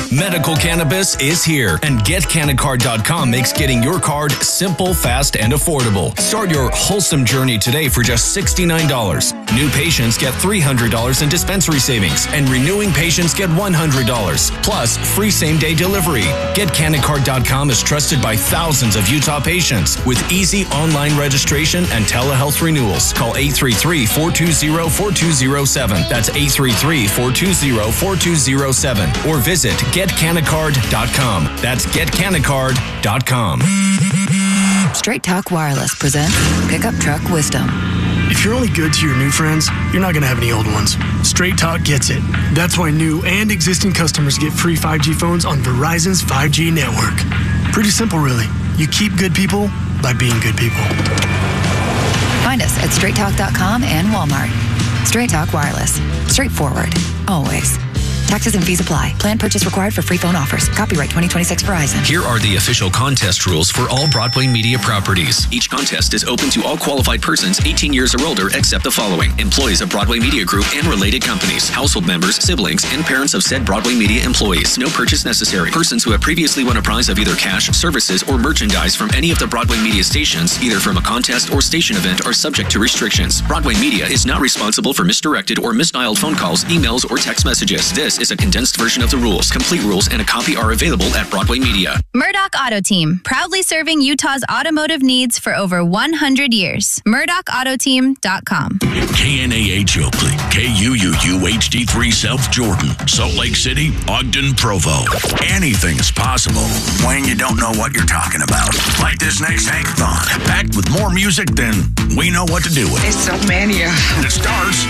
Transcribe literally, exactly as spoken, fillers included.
Medical cannabis is here, and get canna card dot com makes getting your card simple, fast, and affordable. Start your wholesome journey today for just sixty-nine dollars. New patients get three hundred dollars in dispensary savings, and renewing patients get one hundred dollars, plus free same-day delivery. Get canna card dot com is trusted by thousands of Utah patients with easy online registration and telehealth renewals. Call eight three three, four two zero, four two zero seven. That's eight three three, four two zero, four two zero seven. Or visit get canna card dot com. That's get canna card dot com. Straight Talk Wireless presents Pickup Truck Wisdom. If you're only good to your new friends, you're not going to have any old ones. Straight Talk gets it. That's why new and existing customers get free five G phones on Verizon's five G network. Pretty simple, really. You keep good people by being good people. Find us at straight talk dot com and Walmart. Straight Talk Wireless. Straightforward. Always. Taxes and fees apply. Plan purchase required for free phone offers. Copyright twenty twenty-six Verizon. Here are the official contest rules for all Broadway Media properties. Each contest is open to all qualified persons eighteen years or older except the following: employees of Broadway Media Group and related companies, household members, siblings, and parents of said Broadway Media employees. No purchase necessary. Persons who have previously won a prize of either cash, services, or merchandise from any of the Broadway Media stations, either from a contest or station event, are subject to restrictions. Broadway Media is not responsible for misdirected or misdialed phone calls, emails, or text messages. This is a condensed version of the rules. Complete rules and a copy are available at Broadway Media. Murdoch Auto Team, proudly serving Utah's automotive needs for over one hundred years. Murdoch Auto Team dot com. K N A H Oakley, K U U U H D three South Jordan, Salt Lake City, Ogden, Provo. Anything's possible when you don't know what you're talking about. Like this next hackathon, packed with more music than we know what to do with. It's so mania. It starts